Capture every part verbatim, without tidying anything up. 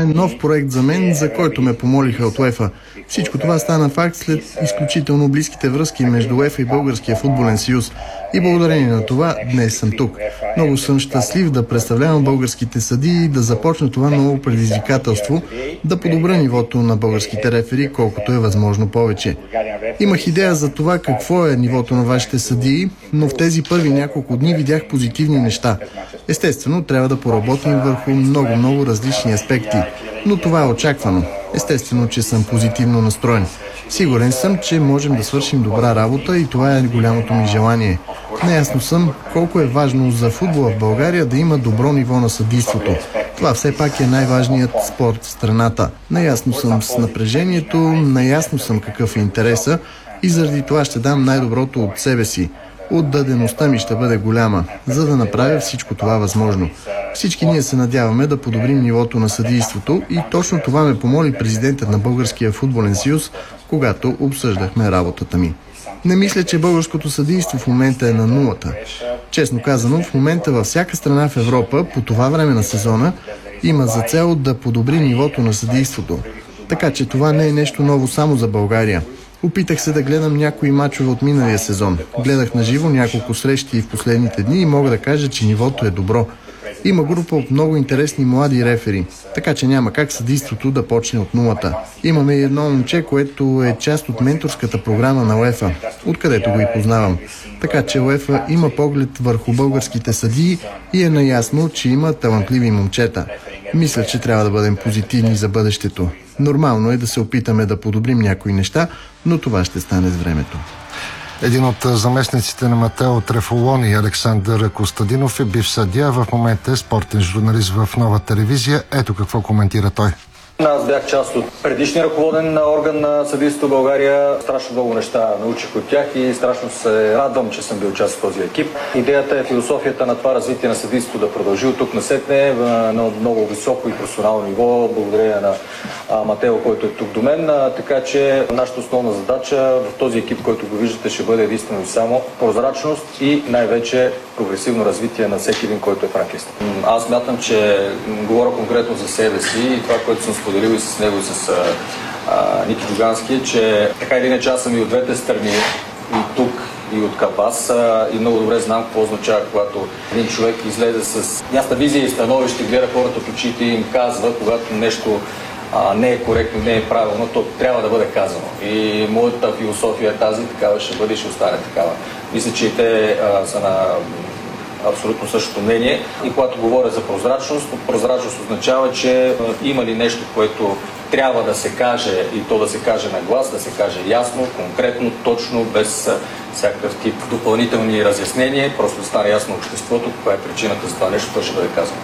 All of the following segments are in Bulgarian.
е нов проект за мен, за който ме помолиха от УЕФА. Всичко това стана факт след изключително близките връзки между УЕФА и Българския футболен съюз. И благодарение на това днес съм тук. Много съм щастлив да представлявам българските съдии и да започна това ново предизвикателство, да подобря нивото на българските рефери, колкото е възможно повече. Имах идея за това какво е нивото на вашите съдии, но в тези първи няколко дни видях позитивни неща. Естествено, трябва да поработим върху много-много различни аспекти, но това е очаквано. Естествено, че съм позитивно настроен. Сигурен съм, че можем да свършим добра работа и това е голямото ми желание. Наясно съм колко е важно за футбола в България да има добро ниво на съдийството. Това все пак е най-важният спорт в страната. Наясно съм с напрежението, наясно съм какъв е интереса и заради това ще дам най-доброто от себе си. Отдадеността ми ще бъде голяма, за да направя всичко това възможно. Всички ние се надяваме да подобрим нивото на съдийството и точно това ме помоли президентът на Българския футболен съюз, когато обсъждахме работата ми. Не мисля, че българското съдийство в момента е на нулата. Честно казано, в момента във всяка страна в Европа, по това време на сезона, има за цел да подобри нивото на съдийството. Така че това не е нещо ново само за България. Опитах се да гледам някои мачове от миналия сезон. Гледах на живо няколко срещи в последните дни и мога да кажа, че нивото е добро. Има група от много интересни млади рефери, така че няма как съдийството да почне от нулата. Имаме и едно момче, което е част от менторската програма на УЕФА, откъдето го и познавам. Така че УЕФА има поглед върху българските съдии и е наясно, че има талантливи момчета. Мисля, че трябва да бъдем позитивни за бъдещето. Нормално е да се опитаме да подобрим някои неща, но това ще стане с времето. Един от заместниците на Матео Трефолони, Александър Костадинов, е бивш съдия, в момента е спортен журналист в Нова телевизия. Ето какво коментира той. Аз бях част от предишния ръководен орган на съдийството в България. Страшно много неща научих от тях и страшно се радвам, че съм бил част от този екип. Идеята е философията на това развитие на съдийството да продължи от тук насетне на много високо и професионално ниво, благодарение на Матео, който е тук до мен. Така че нашата основна задача в този екип, който го виждате, ще бъде единствено и само прозрачност и най-вече прогресивно развитие на всеки един, който е франкист. Аз смятам, че говоря конкретно за себе си и това, което съм споделил и с него и с а, а, Ники Джугански, че така или иначе аз съм и от двете страни, и тук, и от към вас, а, и много добре знам какво означава, когато един човек излезе с ясна визия и становище, гледа хората в очите и им казва, когато нещо а, не е коректно, не е правилно, то трябва да бъде казано. И моята философия е тази, такава ще бъде и ще остане такава. Мисля, че и те а, са на абсолютно същото мнение. И когато говоря за прозрачност, прозрачност означава, че има ли нещо, което трябва да се каже и то да се каже на глас, да се каже ясно, конкретно, точно, без всякакъв тип допълнителни разяснения, просто да стане ясно обществото, каква е причината за това нещо, то ще бъде казано.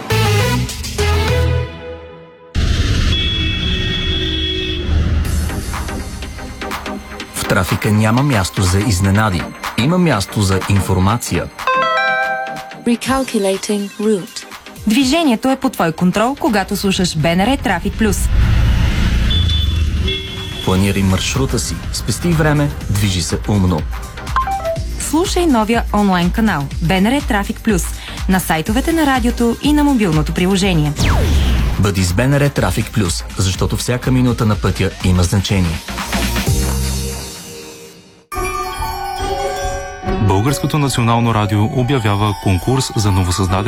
В трафика няма място за изненади. Има място за информация. Recalculating route. Движението е под твой контрол, когато слушаш БНР Трафик Плюс. Планирай маршрута си, спести време, движи се умно. Слушай новия онлайн канал БНР Трафик Плюс на сайтовете на радиото и на мобилното приложение. Бъди с БНР Трафик Плюс, защото всяка минута на пътя има значение. Българското национално радио обявява конкурс за новосъздаден